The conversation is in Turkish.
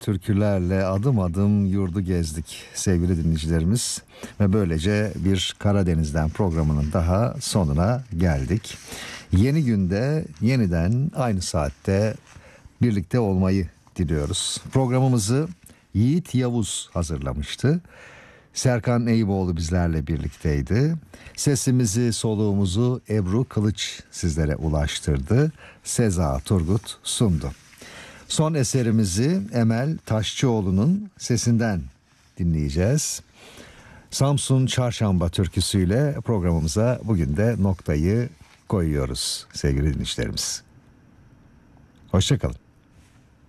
türkülerle adım adım yurdu gezdik sevgili dinleyicilerimiz. Ve böylece bir Karadeniz'den programının daha sonuna geldik. Yeni günde yeniden aynı saatte birlikte olmayı diliyoruz. Programımızı Yiğit Yavuz hazırlamıştı. Serkan Eyüboğlu bizlerle birlikteydi. Sesimizi, soluğumuzu Ebru Kılıç sizlere ulaştırdı. Seza Turgut sundu. Son eserimizi Emel Taşçıoğlu'nun sesinden dinleyeceğiz. Samsun Çarşamba türküsüyle programımıza bugün de noktayı koyuyoruz sevgili dinleyicilerimiz. Hoşça kalın.